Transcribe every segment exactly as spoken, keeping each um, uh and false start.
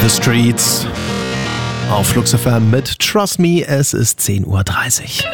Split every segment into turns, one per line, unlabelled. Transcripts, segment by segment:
The Streets auf Flux F M mit Trust Me, es ist zehn Uhr dreißig.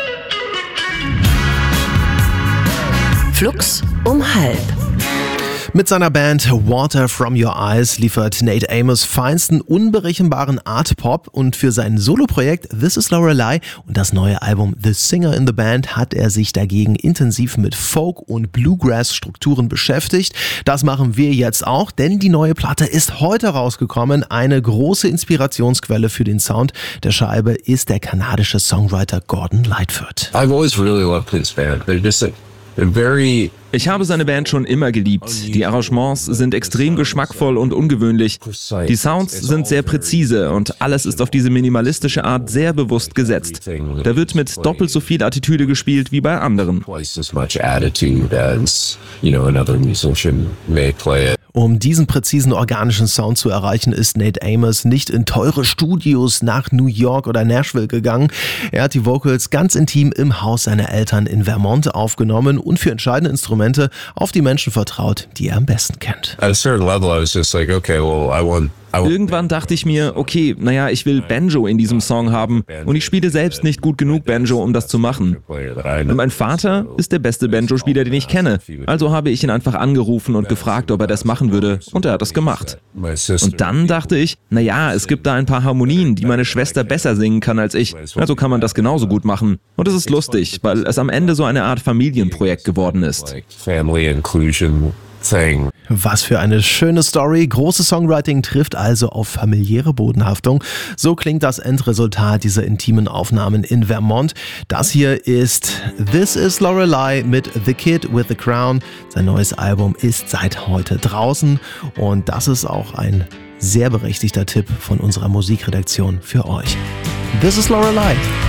Flux um halb.
Mit seiner Band Water From Your Eyes liefert Nate Amos feinsten, unberechenbaren Art-Pop und für sein Soloprojekt This Is Lorelei und das neue Album The Singer in the Band hat er sich dagegen intensiv mit Folk- und Bluegrass-Strukturen beschäftigt. Das machen wir jetzt auch, denn die neue Platte ist heute rausgekommen. Eine große Inspirationsquelle für den Sound der Scheibe ist der kanadische Songwriter Gordon Lightfoot.
I've always really loved his band. They're just a, they're very
Ich habe seine Band schon immer geliebt. Die Arrangements sind extrem geschmackvoll und ungewöhnlich. Die Sounds sind sehr präzise und alles ist auf diese minimalistische Art sehr bewusst gesetzt. Da wird mit doppelt so viel Attitüde gespielt wie bei anderen.
Um diesen präzisen organischen Sound zu erreichen, ist Nate Amos nicht in teure Studios nach New York oder Nashville gegangen. Er hat die Vocals ganz intim im Haus seiner Eltern in Vermont aufgenommen und für entscheidende Instrumente auf die Menschen vertraut, die er am besten kennt.
At a certain level, I was just like, okay, well, I want
Irgendwann dachte ich mir, okay, naja, ich will Banjo in diesem Song haben und ich spiele selbst nicht gut genug Banjo, um das zu machen. Und mein Vater ist der beste Banjo-Spieler, den ich kenne. Also habe ich ihn einfach angerufen und gefragt, ob er das machen würde und er hat das gemacht. Und dann dachte ich, naja, es gibt da ein paar Harmonien, die meine Schwester besser singen kann als ich. Also kann man das genauso gut machen. Und es ist lustig, weil es am Ende so eine Art Familienprojekt geworden ist.
family inclusion thing.
Was für eine schöne Story. Großes Songwriting trifft also auf familiäre Bodenhaftung. So klingt das Endresultat dieser intimen Aufnahmen in Vermont. Das hier ist This Is Lorelei mit The Kid with the Crown. Sein neues Album ist seit heute draußen und das ist auch ein sehr berechtigter Tipp von unserer Musikredaktion für euch. This Is Lorelei.